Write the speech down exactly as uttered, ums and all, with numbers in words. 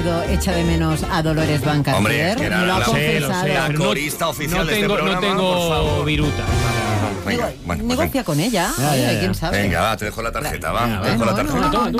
Echa de menos a Dolores Bancartier. Hombre, es que era me lo ha la- confesado. sé, lo sé. La corista oficial no de este tengo, programa, no tengo por favor. viruta. Venga, bueno, pues Negocia con ella. Ya, Oye, ya, ya. quién sabe. venga, va, te dejo la tarjeta, va. Venga, Te dejo la bueno, tarjeta. Toma, toma.